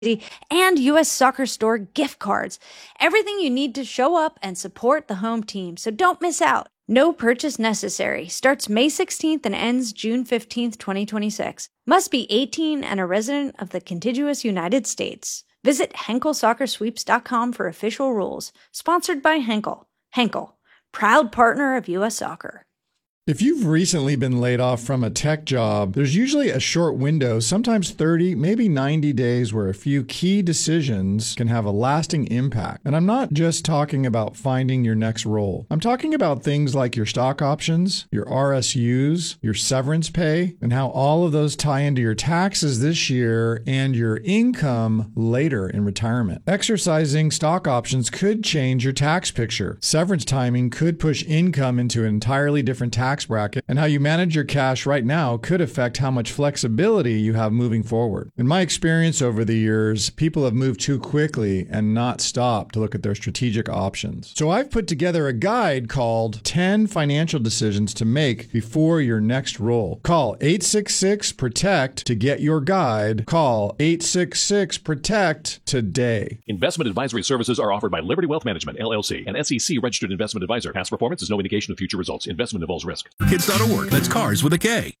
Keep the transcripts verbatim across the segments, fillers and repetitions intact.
and U S Soccer Store gift cards. Everything you need to show up and support the home team, so don't miss out. No purchase necessary. Starts May sixteenth and ends June fifteenth, twenty twenty-six. Must be eighteen and a resident of the contiguous United States. Visit Henkel Soccer Sweeps dot com for official rules. Sponsored by Henkel. Henkel, proud partner of U S Soccer. If you've recently been laid off from a tech job, there's usually a short window, sometimes thirty, maybe ninety days, where a few key decisions can have a lasting impact. And I'm not just talking about finding your next role. I'm talking about things like your stock options, your R S Us, your severance pay, and how all of those tie into your taxes this year and your income later in retirement. Exercising stock options could change your tax picture. Severance timing could push income into an entirely different tax bracket, and how you manage your cash right now could affect how much flexibility you have moving forward. In my experience over the years, people have moved too quickly and not stopped to look at their strategic options. So I've put together a guide called ten Financial Decisions to Make Before Your Next Role. Call eight six six, PROTECT to get your guide. Call eight six six, PROTECT today. Investment advisory services are offered by Liberty Wealth Management, L L C, an S E C-registered investment advisor. Past performance is no indication of future results. Investment involves risk. Kids dot org. That's cars with a K.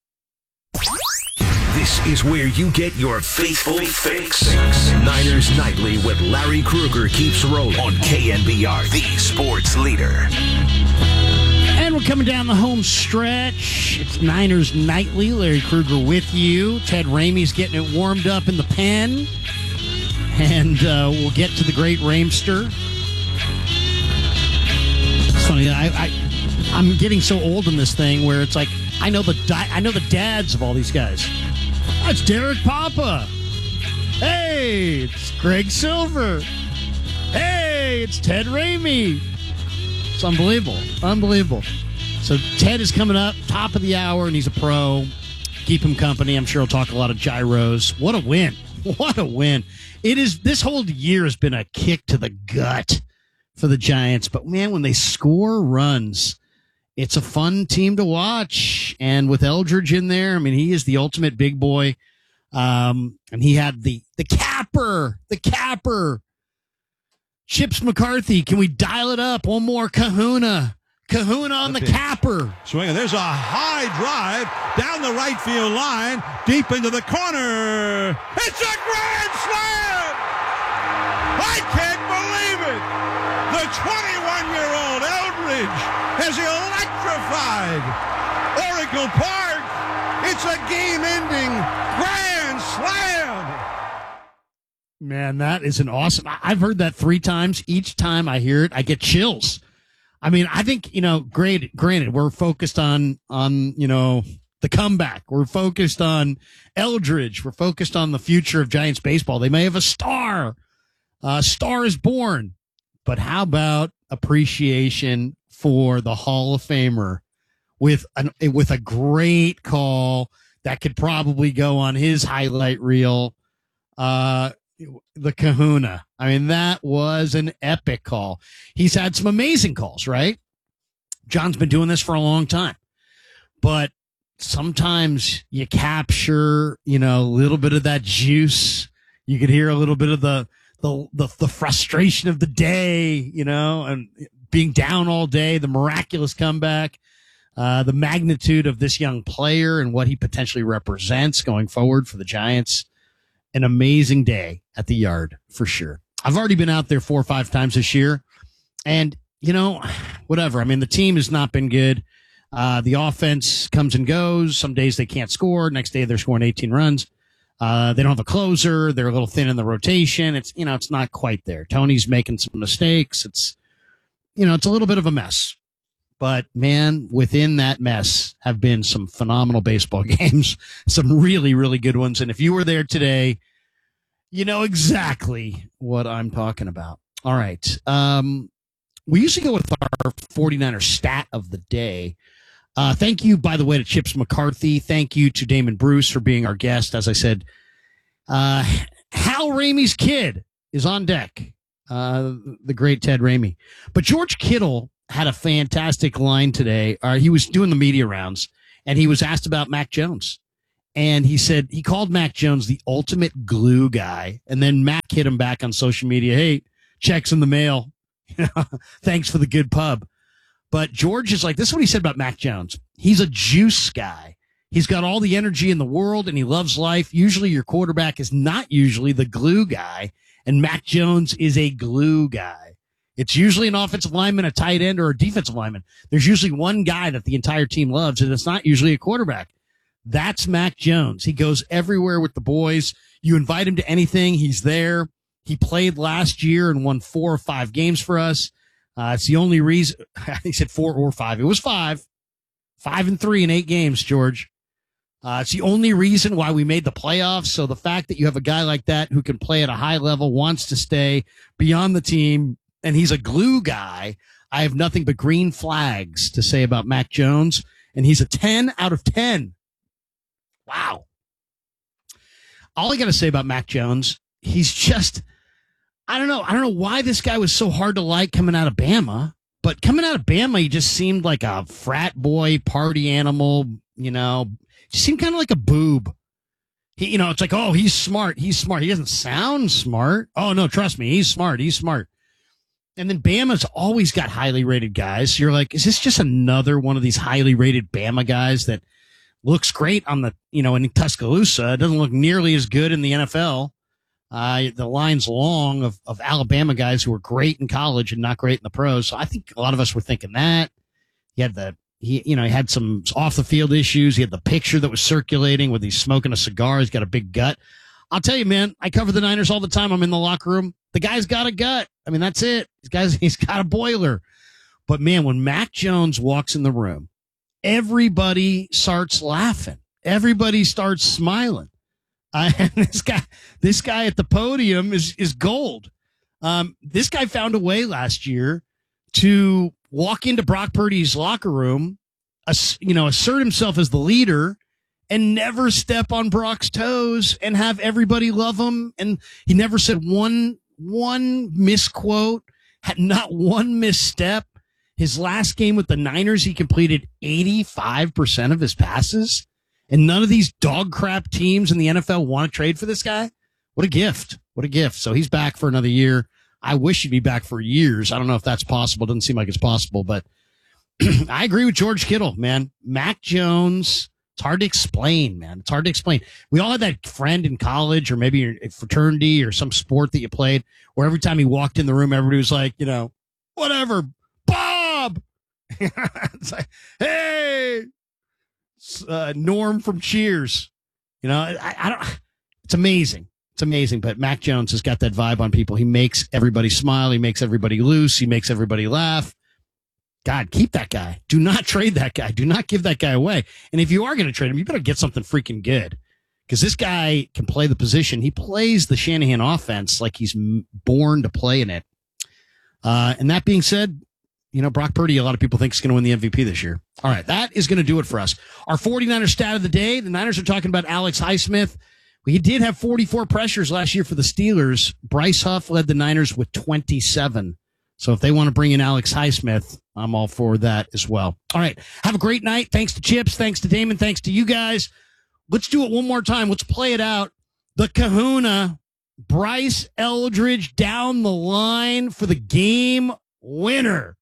This is where you get your faithful fix. Niners Nightly with Larry Krueger keeps rolling on K N B R, the sports leader. And we're coming down the home stretch. It's Niners Nightly. Larry Krueger with you. Ted Ramey's getting it warmed up in the pen. And uh, we'll get to the great Ramester. It's funny, I... I I'm getting so old in this thing where it's like I know the di- I know the dads of all these guys. That's Derek Papa. Hey, it's Greg Silver. Hey, it's Ted Ramey. It's unbelievable, unbelievable. So Ted is coming up, top of the hour, and he's a pro. Keep him company. I'm sure he'll talk a lot of gyros. What a win! What a win! It is. This whole year has been a kick to the gut for the Giants. But man, when they score runs, it's a fun team to watch. And with Eldridge in there, I mean, he is the ultimate big boy. Um, and he had the, the capper, the capper. Chips McCarthy, can we dial it up? One more kahuna. Kahuna on the, the capper. Swinging. There's a high drive down the right field line, deep into the corner. It's a grand slam! I can't believe it! The twenty-one-year-old Eldridge has electrified Oracle Park. It's a game-ending grand slam. Man, that is an awesome. I've heard that three times. Each time I hear it, I get chills. I mean, I think, you know, granted, granted, we're focused on, on, you know, the comeback. We're focused on Eldridge. We're focused on the future of Giants baseball. They may have a star. A star is born. But how about appreciation for the Hall of Famer with an, with a great call that could probably go on his highlight reel? Uh, the kahuna. I mean, that was an epic call. He's had some amazing calls, right? John's been doing this for a long time, but sometimes you capture, you know, a little bit of that juice. You could hear a little bit of the, the, the, the frustration of the day, you know, and being down all day, the miraculous comeback, uh, the magnitude of this young player and what he potentially represents going forward for the Giants. An amazing day at the Yard for sure. I've already been out there four or five times this year, and you know, whatever. I mean, the team has not been good. Uh, the offense comes and goes. Some days they can't score. Next day they're scoring eighteen runs. Uh, they don't have a closer. They're a little thin in the rotation. It's, you know, it's not quite there. Tony's making some mistakes. It's, you know, it's a little bit of a mess. But, man, within that mess have been some phenomenal baseball games, some really, really good ones. And if you were there today, you know exactly what I'm talking about. All right. Um, we usually go with our 49er stat of the day. Uh, thank you, by the way, to Chips McCarthy. Thank you to Damon Bruce for being our guest. As I said, uh, Hal Ramey's kid is on deck, uh, the great Ted Ramey. But George Kittle had a fantastic line today. Uh, he was doing the media rounds, and he was asked about Mac Jones. And he said he called Mac Jones the ultimate glue guy. And then Mac hit him back on social media. Hey, checks in the mail. Thanks for the good pub. But George is like, this is what he said about Mac Jones. He's a juice guy. He's got all the energy in the world and he loves life. Usually your quarterback is not usually the glue guy. And Mac Jones is a glue guy. It's usually an offensive lineman, a tight end, or a defensive lineman. There's usually one guy that the entire team loves, and it's not usually a quarterback. That's Mac Jones. He goes everywhere with the boys. You invite him to anything, he's there. He played last year and won four or five games for us. Uh, it's the only reason. He said four or five. It was five. Five and three in eight games, George. Uh, it's the only reason why we made the playoffs. So the fact that you have a guy like that who can play at a high level, wants to stay beyond the team, and he's a glue guy, I have nothing but green flags to say about Mac Jones. And he's a ten out of ten. Wow. All I got to say about Mac Jones, he's just, I don't know. I don't know why this guy was so hard to like coming out of Bama, but coming out of Bama, he just seemed like a frat boy, party animal, you know, just seemed kind of like a boob. He, you know, it's like, oh, he's smart. He's smart. He doesn't sound smart. Oh, no, trust me. He's smart. He's smart. And then Bama's always got highly rated guys. So you're like, is this just another one of these highly rated Bama guys that looks great on the, you know, in Tuscaloosa? It doesn't look nearly as good in the N F L. Uh, the line's long of, of Alabama guys who were great in college and not great in the pros. So I think a lot of us were thinking that. He had the, he, you know, he had some off the field issues. He had the picture that was circulating with he's smoking a cigar. He's got a big gut. I'll tell you, man, I cover the Niners all the time. I'm in the locker room. The guy's got a gut. I mean, that's it. This guy's, he's got a boiler. But man, when Mac Jones walks in the room, everybody starts laughing. Everybody starts smiling. Uh, and this guy, this guy at the podium is, is gold. Um, this guy found a way last year to walk into Brock Purdy's locker room, ass, you know, assert himself as the leader and never step on Brock's toes and have everybody love him. And he never said one, one misquote, had not one misstep. His last game with the Niners, he completed eighty-five percent of his passes. And none of these dog crap teams in the N F L want to trade for this guy. What a gift. What a gift. So he's back for another year. I wish he'd be back for years. I don't know if that's possible. Doesn't seem like it's possible, but I agree with George Kittle, man. Mac Jones, it's hard to explain, man. It's hard to explain. We all had that friend in college or maybe a fraternity or some sport that you played where every time he walked in the room, everybody was like, you know, whatever, Bob. It's like, hey, uh, Norm from Cheers. You know, I, I don't, it's amazing. It's amazing. But Mac Jones has got that vibe on people. He makes everybody smile. He makes everybody loose. He makes everybody laugh. God, keep that guy. Do not trade that guy. Do not give that guy away. And if you are going to trade him, you better get something freaking good. Because this guy can play the position. He plays the Shanahan offense like he's born to play in it. Uh, and that being said, you know, Brock Purdy, a lot of people think is going to win the M V P this year. All right, that is going to do it for us. Our 49er stat of the day, the Niners are talking about Alex Highsmith. We did have forty-four pressures last year for the Steelers. Bryce Huff led the Niners with twenty-seven. So if they want to bring in Alex Highsmith, I'm all for that as well. All right, have a great night. Thanks to Chips. Thanks to Damon. Thanks to you guys. Let's do it one more time. Let's play it out. The Kahuna, Bryce Eldridge down the line for the game winner.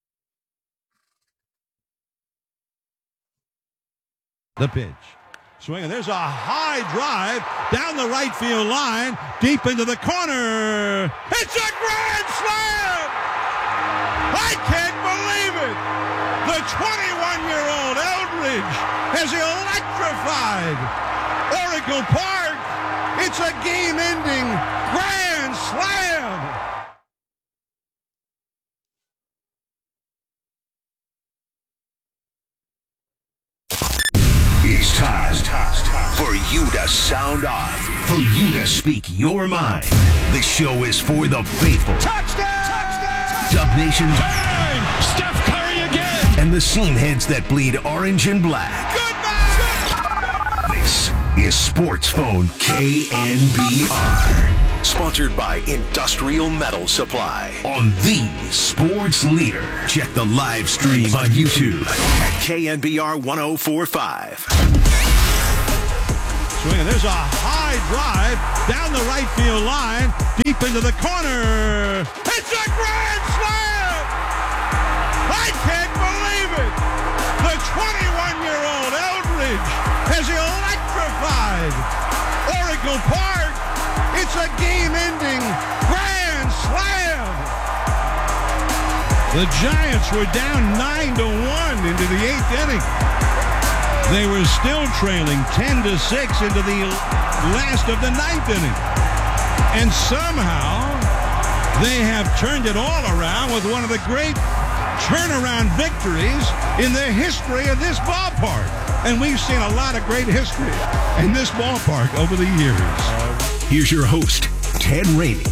The pitch. Swinging. There's a high drive down the right field line, deep into the corner. It's a grand slam! I can't believe it! The twenty-one-year-old Eldridge has electrified Oracle Park. It's a game-ending grand slam! It's time for you to sound off, for you to speak your mind. The show is for the faithful. Touchdown! Touchdown! Dub Nation. Bang! Steph Curry again! And the seam heads that bleed orange and black. Goodbye! This is Sports Phone K N B R. Sponsored by Industrial Metal Supply on the Sports Leader. Check the live stream on YouTube at K N B R ten forty-five. swing, and there's a high drive down the right field line, deep into the corner. It's a grand slam! I can't believe it! The twenty-one-year-old Eldridge has electrified Oracle Park. It's a game-ending grand slam. The Giants were down nine to one into the eighth inning. They were still trailing ten to six into the last of the ninth inning. And somehow they have turned it all around with one of the great turnaround victories in the history of this ballpark. And we've seen a lot of great history in this ballpark over the years. Here's your host, Ted Rainey.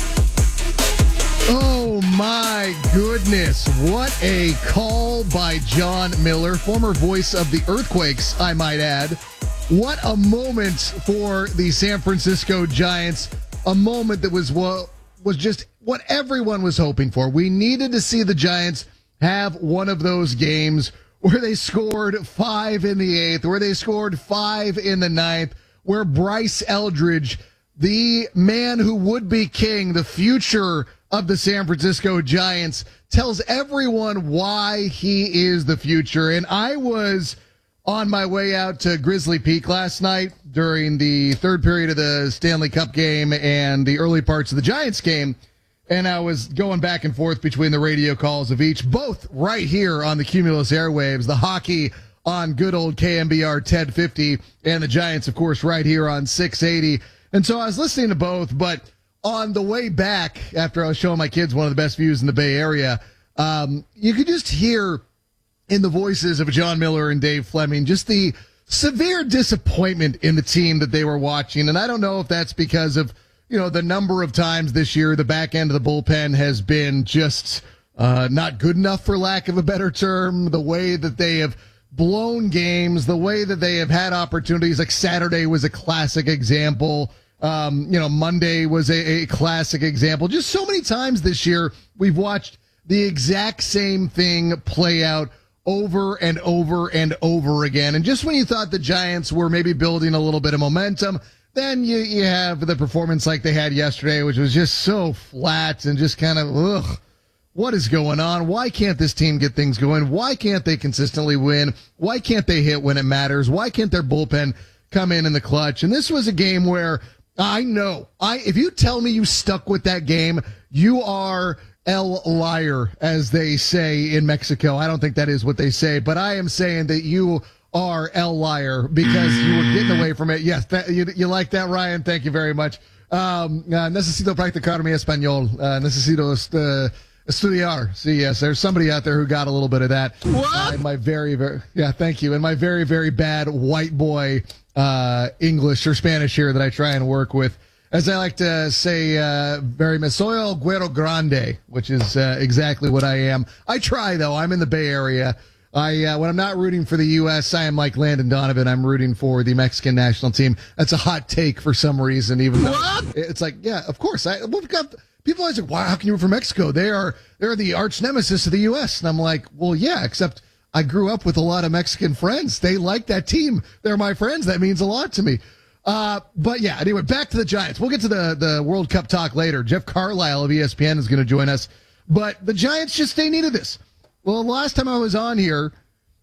Oh my goodness, what a call by John Miller, former voice of the Earthquakes, I might add. What a moment for the San Francisco Giants, a moment that was well, was just what everyone was hoping for. We needed to see the Giants have one of those games where they scored five in the eighth, where they scored five in the ninth, where Bryce Eldridge, the man who would be king, the future of the San Francisco Giants, tells everyone why he is the future. And I was on my way out to Grizzly Peak last night during the third period of the Stanley Cup game and the early parts of the Giants game. And I was going back and forth between the radio calls of each, both right here on the Cumulus airwaves, the hockey on good old K M B R ten fifty, and the Giants, of course, right here on six eighty. And so I was listening to both, but on the way back, after I was showing my kids one of the best views in the Bay Area, um, you could just hear in the voices of John Miller and Dave Fleming just the severe disappointment in the team that they were watching. And I don't know if that's because of, you know, the number of times this year the back end of the bullpen has been just uh, not good enough, for lack of a better term, the way that they have blown games, the way that they have had opportunities. Like Saturday was a classic example. Um, you know, Monday was a, a classic example. Just so many times this year, we've watched the exact same thing play out over and over and over again. And just when you thought the Giants were maybe building a little bit of momentum, then you, you have the performance like they had yesterday, which was just so flat and just kind of, ugh, what is going on? Why can't this team get things going? Why can't they consistently win? Why can't they hit when it matters? Why can't their bullpen come in in the clutch? And this was a game where I know, I if you tell me you stuck with that game, you are el liar, as they say in Mexico. I don't think that is what they say, but I am saying that you are el liar because you were getting away from it. Yes, that, you, you like that, Ryan? Thank you very much. Um, uh, necesito practicar mi español. Uh, necesito uh, estudiar. See, yes, there's somebody out there who got a little bit of that. What? Uh, my very, very, yeah, thank you. And my very, very bad white boy uh English or Spanish here that I try and work with. As I like to say, uh very soy el güero grande, which is uh, exactly what I am. I try, though. I'm in the Bay Area. I uh, when I'm not rooting for the U S, I am like Landon Donovan. I'm rooting for the Mexican national team. That's a hot take for some reason, even though what? It's like, yeah, of course. I we've got people always like, why, how can you root for Mexico? They are they're the arch nemesis of the U S. And I'm like, well, yeah, except I grew up with a lot of Mexican friends. They like that team. They're my friends. That means a lot to me. Uh, but yeah, anyway, back to the Giants. We'll get to the, the World Cup talk later. Jeff Carlisle of E S P N is going to join us. But the Giants just, they needed this. Well, the last time I was on here,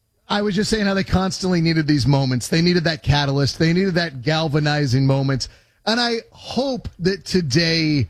I was just saying how they constantly needed these moments. They needed that catalyst. They needed that galvanizing moment. And I hope that today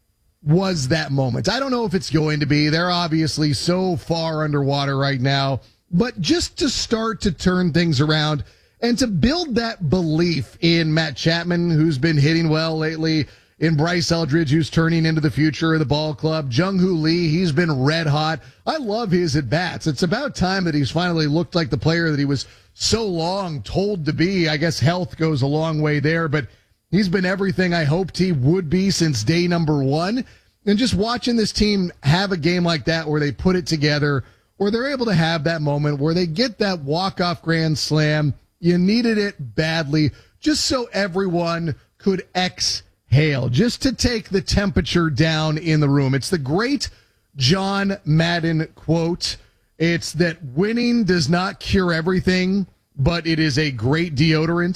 was that moment. I don't know if it's going to be. They're obviously so far underwater right now. But just to start to turn things around and to build that belief in Matt Chapman, who's been hitting well lately, in Bryce Eldridge, who's turning into the future of the ball club, Jung-Hoo Lee, he's been red hot. I love his at-bats. It's about time that he's finally looked like the player that he was so long told to be. I guess health goes a long way there, but he's been everything I hoped he would be since day number one. And just watching this team have a game like that where they put it together, where they're able to have that moment, where they get that walk-off grand slam. You needed it badly, just so everyone could exhale, just to take the temperature down in the room. It's the great John Madden quote. It's that winning does not cure everything, but it is a great deodorant.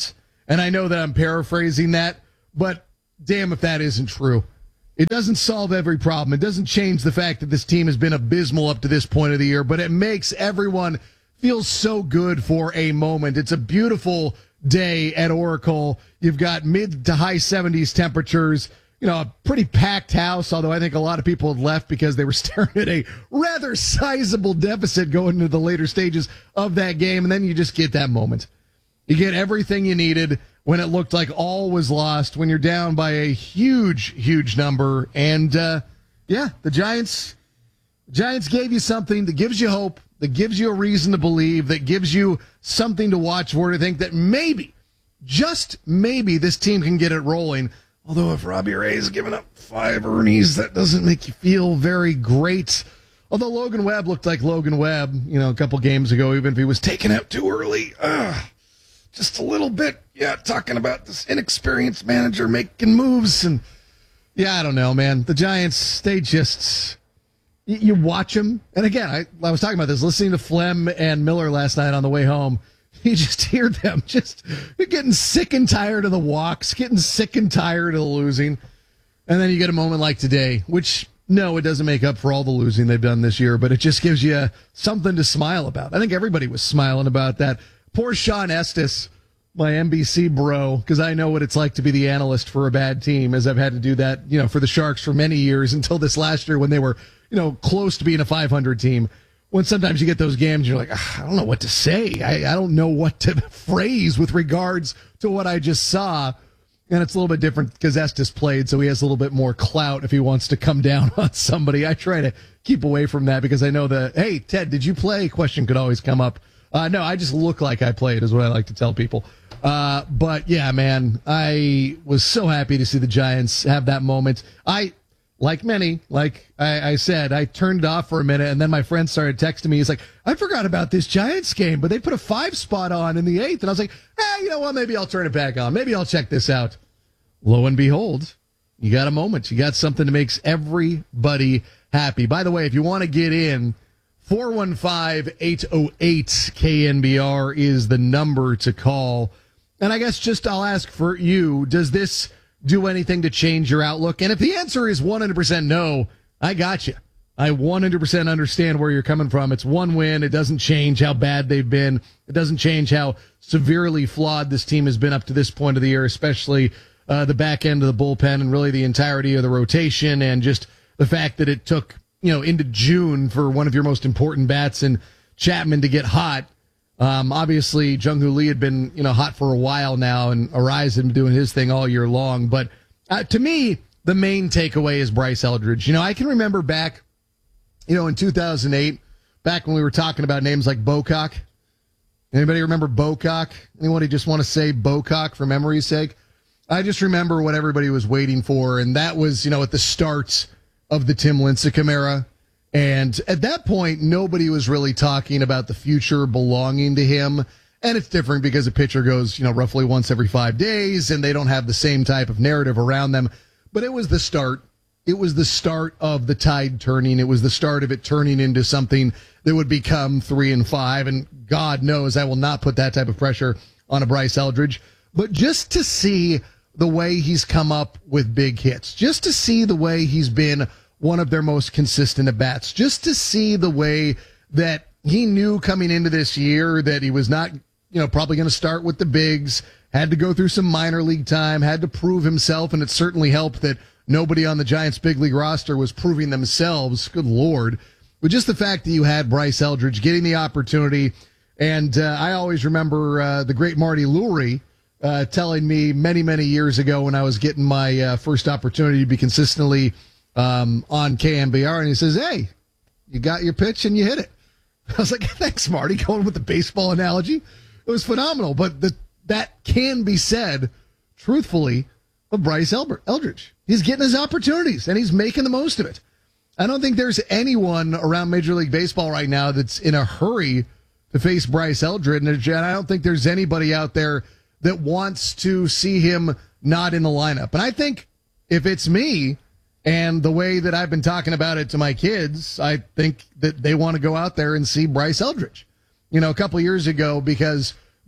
And I know that I'm paraphrasing that, but damn if that isn't true. It doesn't solve every problem. It doesn't change the fact that this team has been abysmal up to this point of the year, but it makes everyone feel so good for a moment. It's a beautiful day at Oracle. You've got mid to high seventies temperatures, you know, a pretty packed house, although I think a lot of people had left because they were staring at a rather sizable deficit going into the later stages of that game. And then you just get that moment. You get everything you needed when it looked like all was lost, when you're down by a huge, huge number. And, uh, yeah, the Giants, Giants gave you something that gives you hope, that gives you a reason to believe, that gives you something to watch for, to think that maybe, just maybe, this team can get it rolling. Although if Robbie Ray's given up five Ernies, that doesn't make you feel very great. Although Logan Webb looked like Logan Webb, you know, a couple games ago, even if he was taken out too early. Ugh. Just a little bit, yeah, talking about this inexperienced manager making moves. And, yeah, I don't know, man. The Giants, they just, you, you watch them. And, again, I, I was talking about this, listening to Flem and Miller last night on the way home. You just hear them just getting sick and tired of the walks, getting sick and tired of the losing. And then you get a moment like today, which, no, it doesn't make up for all the losing they've done this year, but it just gives you something to smile about. I think everybody was smiling about that. Poor Sean Estes, my N B C bro, because I know what it's like to be the analyst for a bad team, as I've had to do that, you know, for the Sharks for many years until this last year when they were, you know, close to being a five hundred team. When sometimes you get those games, you're like, I don't know what to say. I, I don't know what to phrase with regards to what I just saw. And it's a little bit different because Estes played, so he has a little bit more clout if he wants to come down on somebody. I try to keep away from that because I know that, hey, Ted, did you play? Question could always come up. Uh, no, I just look like I played is what I like to tell people. Uh, but, yeah, man, I was so happy to see the Giants have that moment. I, like many, like I, I said, I turned it off for a minute, and then my friend started texting me. He's like, I forgot about this Giants game, but they put a five spot on in the eighth. And I was like, eh, you know what, maybe I'll turn it back on. Maybe I'll check this out. Lo and behold, you got a moment. You got something that makes everybody happy. By the way, if you want to get in, four one five, eight oh eight, K N B R is the number to call. And I guess just I'll ask for you, does this do anything to change your outlook? And if the answer is one hundred percent no, I got you. I one hundred percent understand where you're coming from. It's one win. It doesn't change how bad they've been. It doesn't change how severely flawed this team has been up to this point of the year, especially uh, the back end of the bullpen and really the entirety of the rotation, and just the fact that it took, you know, into June for one of your most important bats in Chapman to get hot. Um, obviously, Jung-Hoo Lee had been, you know, hot for a while now, and Arise had been doing his thing all year long. But uh, to me, the main takeaway is Bryce Eldridge. You know, I can remember back, you know, in two thousand eight, back when we were talking about names like Bocock. Anybody remember Bocock? Anybody just want to say Bocock for memory's sake? I just remember what everybody was waiting for, and that was, you know, at the start of the Tim Lincecum era. And at that point, nobody was really talking about the future belonging to him. And it's different because a pitcher goes, you know, roughly once every five days, and they don't have the same type of narrative around them. But it was the start. It was the start of the tide turning. It was the start of it turning into something that would become three and five. And God knows I will not put that type of pressure on a Bryce Eldridge. But just to see the way he's come up with big hits, just to see the way he's been one of their most consistent at-bats, just to see the way that he knew coming into this year that he was not, you know, probably going to start with the bigs, had to go through some minor league time, had to prove himself, and it certainly helped that nobody on the Giants' big league roster was proving themselves. Good Lord. But just the fact that you had Bryce Eldridge getting the opportunity, and uh, I always remember uh, the great Marty Lurie uh, telling me many, many years ago when I was getting my uh, first opportunity to be consistently um, on K N B R, and he says, hey, you got your pitch and you hit it. I was like, thanks, Marty, going with the baseball analogy. It was phenomenal, but the, that can be said, truthfully, of Bryce Eldridge. He's getting his opportunities, and he's making the most of it. I don't think there's anyone around Major League Baseball right now that's in a hurry to face Bryce Eldridge, and I don't think there's anybody out there that wants to see him not in the lineup. And I think if it's me, and the way that I've been talking about it to my kids, I think that they want to go out there and see Bryce Eldridge. You know, a couple of years ago, because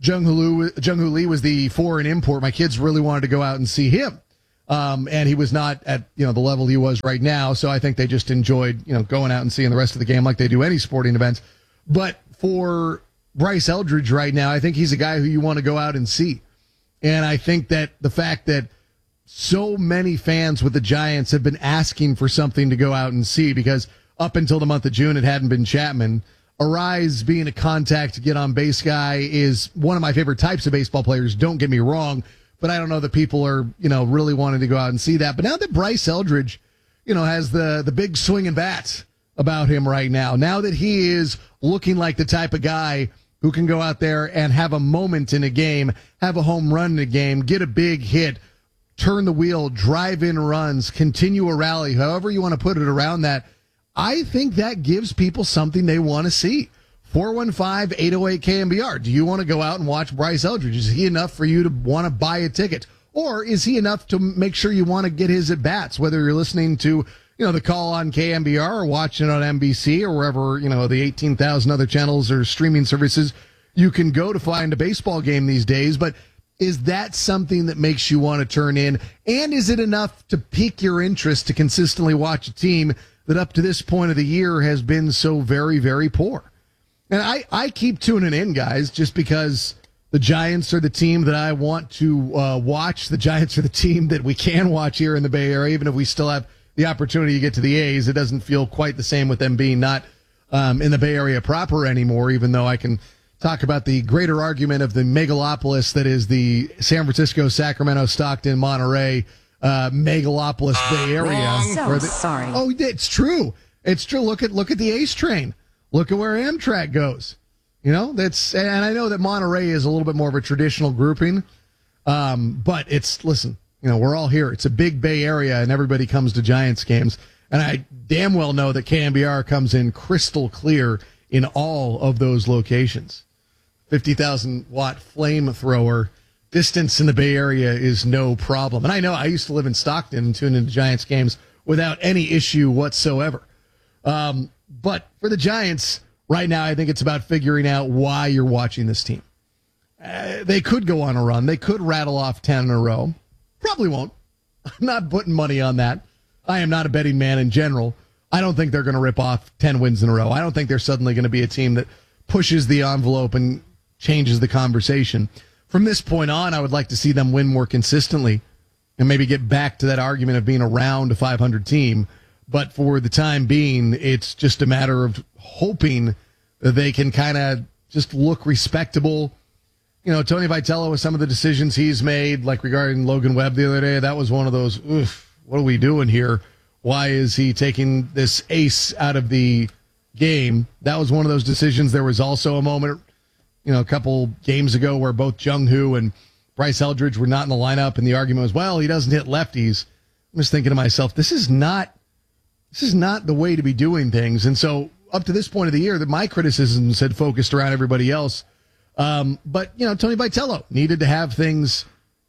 Jung-Hoo Jung-Hoo Lee was the foreign import. My kids really wanted to go out and see him. Um, and he was not at, you know, the level he was right now. So I think they just enjoyed, you know, going out and seeing the rest of the game like they do any sporting events. But for Bryce Eldridge right now, I think he's a guy who you want to go out and see. And I think that the fact that so many fans with the Giants have been asking for something to go out and see, because up until the month of June, it hadn't been Chapman. Arise being a contact to get on base guy is one of my favorite types of baseball players. Don't get me wrong, but I don't know that people are, you know, really wanting to go out and see that. But now that Bryce Eldridge, you know, has the, the big swinging bat about him right now, now that he is looking like the type of guy who can go out there and have a moment in a game, have a home run in a game, get a big hit, turn the wheel, drive in runs, continue a rally, however you want to put it around that, I think that gives people something they want to see. four one five, eight oh eight, K M B R. Do you want to go out and watch Bryce Eldridge? Is he enough for you to want to buy a ticket? Or is he enough to make sure you want to get his at-bats, whether you're listening to, you know, the call on K M B R or watching it on N B C or wherever, you know, the eighteen thousand other channels or streaming services you can go to find a baseball game these days. But is that something that makes you want to turn in? And is it enough to pique your interest to consistently watch a team that up to this point of the year has been so very, very poor? And I, I keep tuning in, guys, just because the Giants are the team that I want to uh, watch. The Giants are the team that we can watch here in the Bay Area, even if we still have the opportunity to get to the A's. It doesn't feel quite the same with them being not um, in the Bay Area proper anymore, even though I can talk about the greater argument of the megalopolis that is the San Francisco, Sacramento, Stockton, Monterey, uh, megalopolis Bay Area. So the, sorry. Oh, it's true. It's true. Look at, look at the Ace train. Look at where Amtrak goes. You know, that's, and I know that Monterey is a little bit more of a traditional grouping. Um, but it's, listen, you know, we're all here. It's a big Bay Area and everybody comes to Giants games. And I damn well know that K M B R comes in crystal clear in all of those locations. fifty thousand watt flamethrower distance in the Bay Area is no problem. And I know I used to live in Stockton and tune into Giants games without any issue whatsoever. Um, but for the Giants right now, I think it's about figuring out why you're watching this team. Uh, they could go on a run. They could rattle off ten in a row. Probably won't. I'm not putting money on that. I am not a betting man in general. I don't think they're going to rip off ten wins in a row. I don't think they're suddenly going to be a team that pushes the envelope and changes the conversation. From this point on, I would like to see them win more consistently and maybe get back to that argument of being around a five hundred team. But for the time being, it's just a matter of hoping that they can kind of just look respectable. You know, Tony Vitello, with some of the decisions he's made, like regarding Logan Webb the other day, that was one of those, oof, what are we doing here? Why is he taking this ace out of the game? That was one of those decisions. There was also a moment, you know, a couple games ago where both Jung-Hoo and Bryce Eldridge were not in the lineup, and the argument was, well, he doesn't hit lefties. I'm just thinking to myself, this is not this is not the way to be doing things. And so up to this point of the year, that my criticisms had focused around everybody else. Um, but, you know, Tony Vitello needed to have things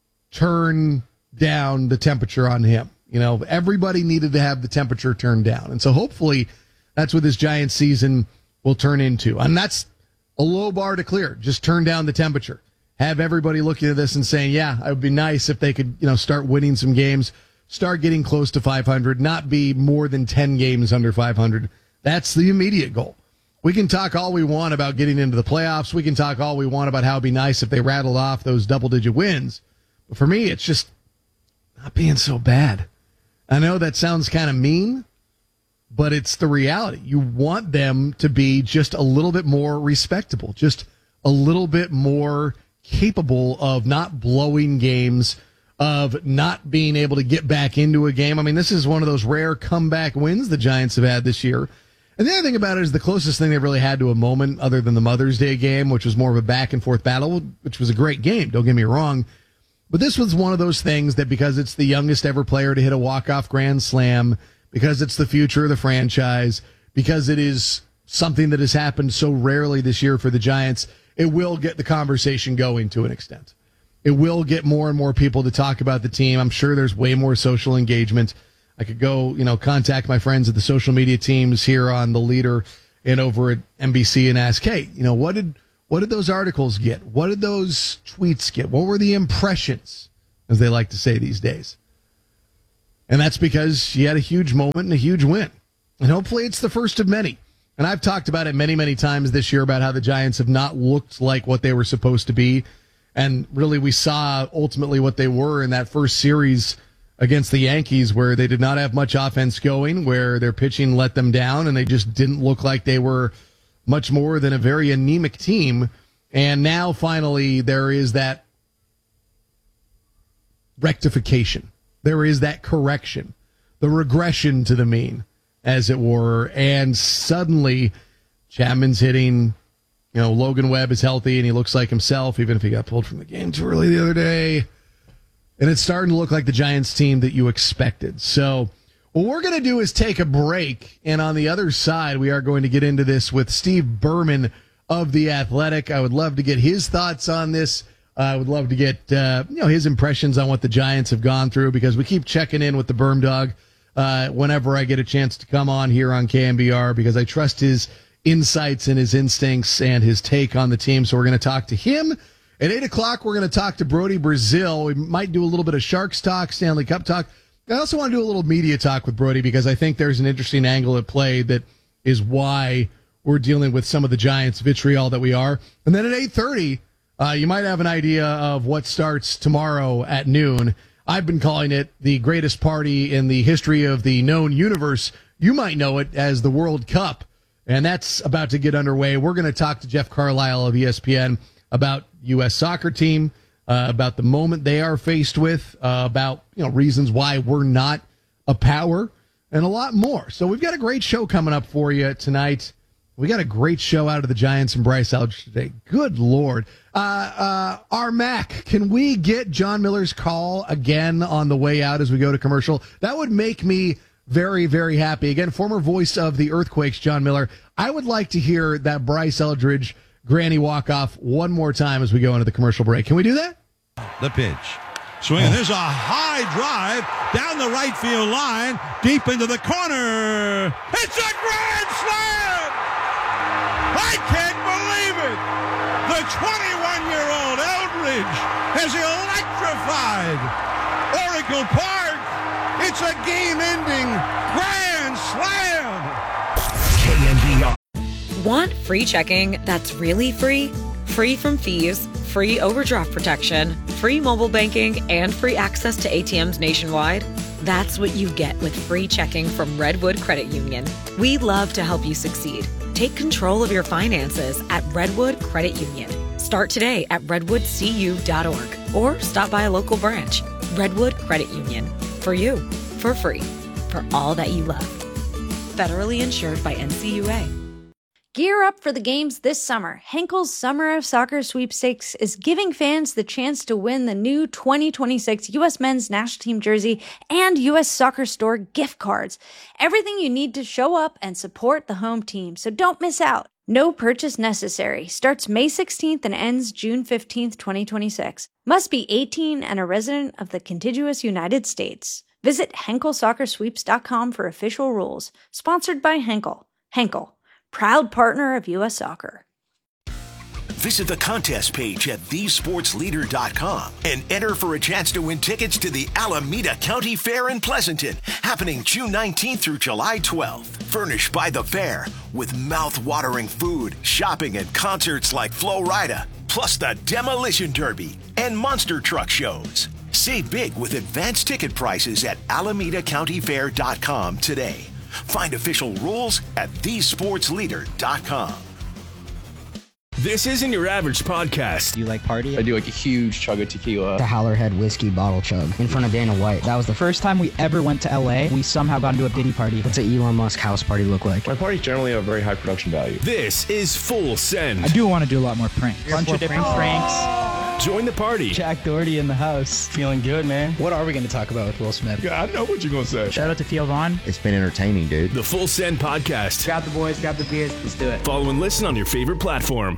turn down the temperature on him. You know, everybody needed to have the temperature turned down. And so hopefully that's what this Giants season will turn into. And that's a low bar to clear. Just turn down the temperature. Have everybody looking at this and saying, yeah, it would be nice if they could, you know, start winning some games, start getting close to five hundred, not be more than ten games under five hundred. That's the immediate goal. We can talk all we want about getting into the playoffs. We can talk all we want about how it'd be nice if they rattled off those double-digit wins. But for me, it's just not being so bad. I know that sounds kind of mean, but it's the reality. You want them to be just a little bit more respectable, just a little bit more capable of not blowing games, of not being able to get back into a game. I mean, this is one of those rare comeback wins the Giants have had this year. And the other thing about it is the closest thing they've really had to a moment other than the Mother's Day game, which was more of a back-and-forth battle, which was a great game, don't get me wrong. But this was one of those things that because it's the youngest ever player to hit a walk-off grand slam, because it's the future of the franchise, because it is something that has happened so rarely this year for the Giants, it will get the conversation going to an extent. It will get more and more people to talk about the team. I'm sure there's way more social engagement. I could go, you know, contact my friends at the social media teams here on The Leader and over at N B C and ask, hey, you know, what did What did those articles get? What did those tweets get? What were the impressions, as they like to say these days? And that's because she had a huge moment and a huge win. And hopefully it's the first of many. And I've talked about it many, many times this year about how the Giants have not looked like what they were supposed to be. And really we saw ultimately what they were in that first series against the Yankees, where they did not have much offense going, where their pitching let them down, and they just didn't look like they were much more than a very anemic team. And now finally there is that rectification. There is that correction, the regression to the mean, as it were. And suddenly Chapman's hitting, you know, Logan Webb is healthy and he looks like himself, even if he got pulled from the game too early the other day. And it's starting to look like the Giants team that you expected. So what we're going to do is take a break. And on the other side, we are going to get into this with Steve Berman of The Athletic. I would love to get his thoughts on this. Uh, I would love to get uh, you know his impressions on what the Giants have gone through, because we keep checking in with the Berm Dog uh, whenever I get a chance to come on here on K N B R, because I trust his insights and his instincts and his take on the team. So we're going to talk to him. At eight o'clock, we're going to talk to Brody Brazil. We might do a little bit of Sharks talk, Stanley Cup talk. I also want to do a little media talk with Brody, because I think there's an interesting angle at play that is why we're dealing with some of the Giants vitriol that we are. And then at eight thirty, uh, you might have an idea of what starts tomorrow at noon. I've been calling it the greatest party in the history of the known universe. You might know it as the World Cup, and that's about to get underway. We're going to talk to Jeff Carlisle of E S P N about U S soccer team, uh, about the moment they are faced with, uh, about you know reasons why we're not a power, and a lot more. So we've got a great show coming up for you tonight. We got a great show out of the Giants and Bryce Elder today. Good Lord. Uh, uh, our Mac, can we get John Miller's call again on the way out as we go to commercial? That would make me very, very happy. Again, former voice of the Earthquakes, John Miller. I would like to hear that Bryce Eldridge granny walk-off one more time as we go into the commercial break. Can we do that? The pitch. Swing. There's a high drive down the right field line, deep into the corner. It's a grand slam! I can't believe it! The twenty-one-year-old Eldridge has electrified Oracle Park. It's a game-ending grand slam! K N B R. Want free checking that's really free? Free from fees, free overdraft protection, free mobile banking, and free access to A T Ms nationwide? That's what you get with free checking from Redwood Credit Union. We love to help you succeed. Take control of your finances at Redwood Credit Union. Start today at redwood c u dot org or stop by a local branch. Redwood Credit Union. For you, for free, for all that you love. Federally insured by N C U A. Gear up for the games this summer. Henkel's Summer of Soccer Sweepstakes is giving fans the chance to win the new twenty twenty-six U S Men's National Team jersey and U S Soccer Store gift cards. Everything you need to show up and support the home team, so don't miss out. No purchase necessary. Starts May sixteenth and ends June fifteenth, twenty twenty-six. Must be eighteen and a resident of the contiguous United States. Visit henkel soccer sweeps dot com for official rules. Sponsored by Henkel. Henkel, proud partner of U S Soccer. Visit the contest page at the sports leader dot com and enter for a chance to win tickets to the Alameda County Fair in Pleasanton, happening June nineteenth through July twelfth. Furnished by the fair with mouth-watering food, shopping, and concerts like Flo Rida, plus the Demolition Derby and monster truck shows. Save big with advanced ticket prices at alameda county fair dot com today. Find official rules at the sports leader dot com. This isn't your average podcast. Do you like party? I do like a huge chug of tequila. The Howlerhead whiskey bottle chug in front of Dana White. That was the first time we ever went to L A. We somehow got into a Diddy party. What's an Elon Musk house party look like? My parties generally have a very high production value. This is Full Send. I do want to do a lot more pranks. Bunch of different pranks. Join the party. Jack Doherty in the house. Feeling good, man. What are we going to talk about with Will Smith? Yeah, I know what you're going to say. Shout out to Theo Vaughn. It's been entertaining, dude. The Full Send podcast. Grab the boys, grab the beers. Let's do it. Follow and listen on your favorite platform.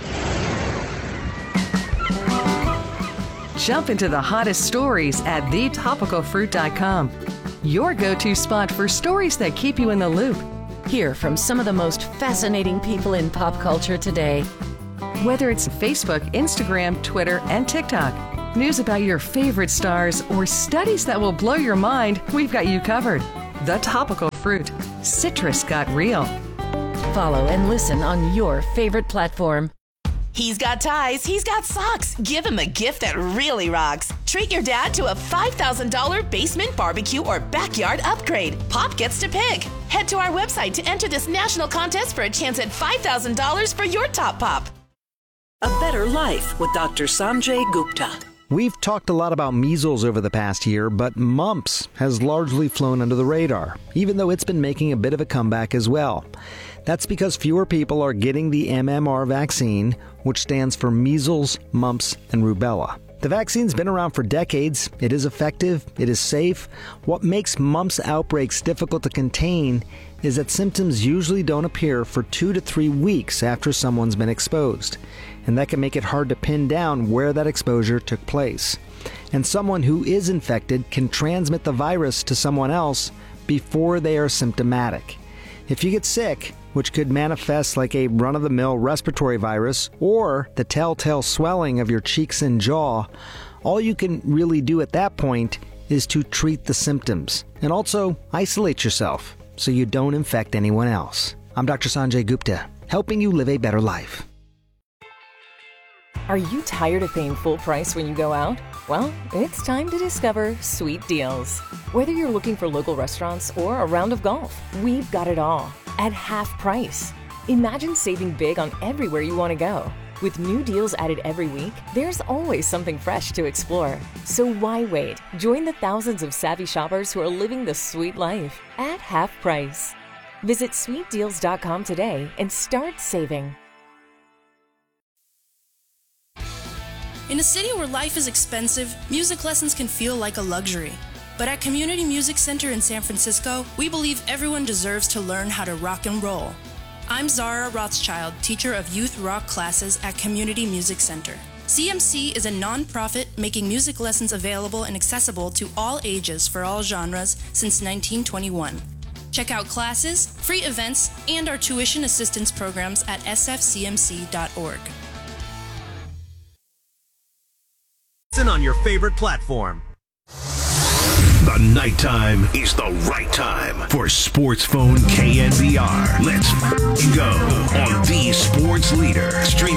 Jump into the hottest stories at the topical fruit dot com. Your go-to spot for stories that keep you in the loop. Hear from some of the most fascinating people in pop culture today. Whether it's Facebook, Instagram, Twitter, and TikTok, news about your favorite stars, or studies that will blow your mind, we've got you covered. The Topical Fruit. Citrus got real. Follow and listen on your favorite platform. He's got ties, he's got socks. Give him a gift that really rocks. Treat your dad to a five thousand dollars basement barbecue or backyard upgrade. Pop gets to pick. Head to our website to enter this national contest for a chance at five thousand dollars for your top pop. A Better Life with Doctor Sanjay Gupta. We've talked a lot about measles over the past year, but mumps has largely flown under the radar, even though it's been making a bit of a comeback as well. That's because fewer people are getting the M M R vaccine, which stands for measles, mumps, and rubella. The vaccine's been around for decades. It is effective. It is safe. What makes mumps outbreaks difficult to contain is that symptoms usually don't appear for two to three weeks after someone's been exposed. And that can make it hard to pin down where that exposure took place. And someone who is infected can transmit the virus to someone else before they are symptomatic. If you get sick, which could manifest like a run-of-the-mill respiratory virus or the telltale swelling of your cheeks and jaw, all you can really do at that point is to treat the symptoms and also isolate yourself so you don't infect anyone else. I'm Doctor Sanjay Gupta, helping you live a better life. Are you tired of paying full price when you go out? Well, it's time to discover Sweet Deals. Whether you're looking for local restaurants or a round of golf, we've got it all at half price. Imagine saving big on everywhere you want to go. With new deals added every week, there's always something fresh to explore. So why wait? Join the thousands of savvy shoppers who are living the sweet life at half price. Visit sweet deals dot com today and start saving. In a city where life is expensive, music lessons can feel like a luxury. But at Community Music Center in San Francisco, we believe everyone deserves to learn how to rock and roll. I'm Zara Rothschild, teacher of youth rock classes at Community Music Center. C M C is a nonprofit making music lessons available and accessible to all ages for all genres since nineteen twenty-one. Check out classes, free events, and our tuition assistance programs at s f c m c dot org. Listen on your favorite platform. The nighttime is the right time for Sports Phone K N B R. Let's go on the Sports Leader. Stream